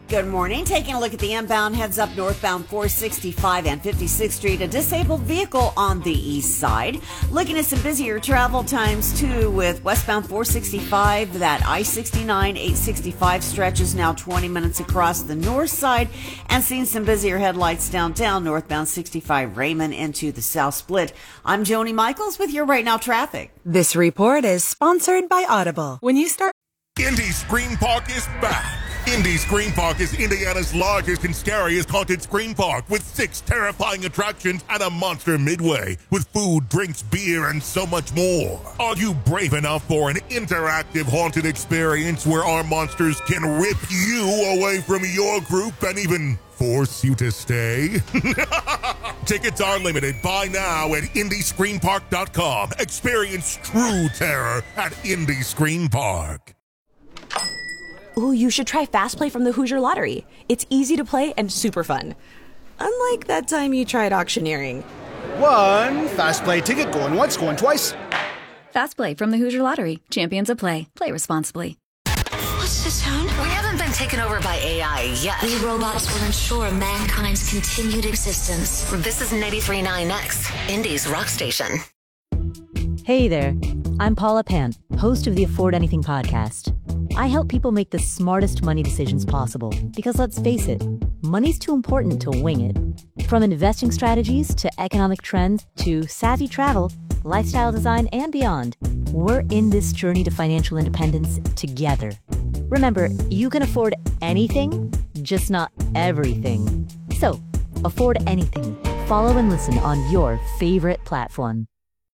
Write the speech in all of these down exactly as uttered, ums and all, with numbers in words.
Good morning. Taking a look at the inbound, heads up northbound four sixty-five and fifty-sixth Street, a disabled vehicle on the east side. Looking at some busier travel times, too, with westbound four sixty-five, that I sixty-nine, eight sixty-five stretch is now twenty minutes across the north side, and seeing some busier headlights downtown, northbound sixty-five Raymond into the south split. I'm Joni Michaels with your Right Now traffic. This report is sponsored by Audible. When you start... Indy's Scream Park is back. Indy's Scream Park is Indiana's largest and scariest haunted scream park with six terrifying attractions and a monster midway with food, drinks, beer, and so much more. Are you brave enough for an interactive haunted experience where our monsters can rip you away from your group and even force you to stay? Tickets are limited. Buy now at indy scream park dot com. Experience true terror at Indy Scream Park. Ooh, you should try Fast Play from the Hoosier Lottery. It's easy to play and super fun. Unlike that time you tried auctioneering. One Fast Play ticket going once, going twice. Fast Play from the Hoosier Lottery. Champions of play. Play responsibly. What's this sound? We haven't been taken over by A I yet. We robots will ensure mankind's continued existence. This is ninety-three point nine X, Indy's rock station. Hey there, I'm Paula Pant, host of the Afford Anything podcast. I help people make the smartest money decisions possible because, let's face it, money's too important to wing it. From investing strategies to economic trends to savvy travel, lifestyle design, and beyond, we're in this journey to financial independence together. Remember, you can afford anything, just not everything. So, afford anything. Follow and listen on your favorite platform.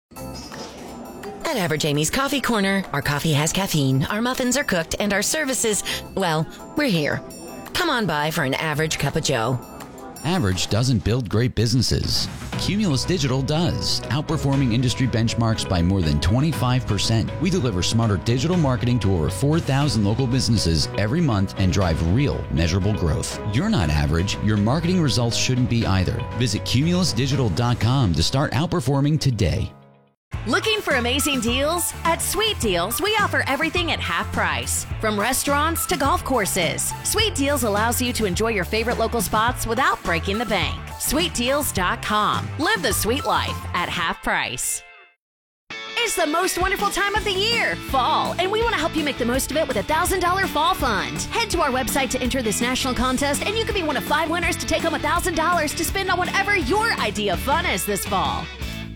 At Average Amy's Coffee Corner, our coffee has caffeine, our muffins are cooked, and our services, well, we're here. Come on by for an average cup of joe. Average doesn't build great businesses. Cumulus Digital does, outperforming industry benchmarks by more than twenty-five percent. We deliver smarter digital marketing to over four thousand local businesses every month and drive real, measurable growth. You're not average. Your marketing results shouldn't be either. Visit cumulus digital dot com to start outperforming today. Looking for amazing deals? At Sweet Deals, we offer everything at half price. From restaurants to golf courses, Sweet Deals allows you to enjoy your favorite local spots without breaking the bank. sweet deals dot com. Live the sweet life at half price. It's the most wonderful time of the year, fall, and we want to help you make the most of it with a one thousand dollars fall fund. Head to our website to enter this national contest, and you could be one of five winners to take home one thousand dollars to spend on whatever your idea of fun is this fall.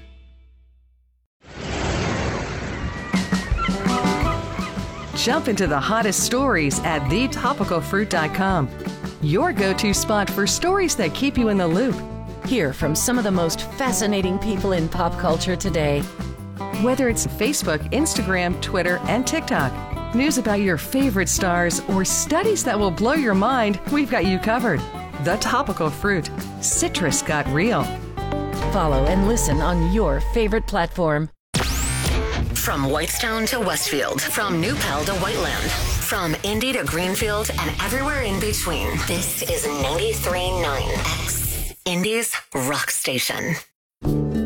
Jump into the hottest stories at the topical fruit dot com. Your go-to spot for stories that keep you in the loop. Hear from some of the most fascinating people in pop culture today. Whether it's Facebook, Instagram, Twitter, and TikTok, news about your favorite stars, or studies that will blow your mind, we've got you covered. The Topical Fruit. Citrus got real. Follow and listen on your favorite platform. From Whitestone to Westfield, from New Pell to Whiteland, from Indy to Greenfield and everywhere in between. This is ninety-three point nine X, Indy's rock station.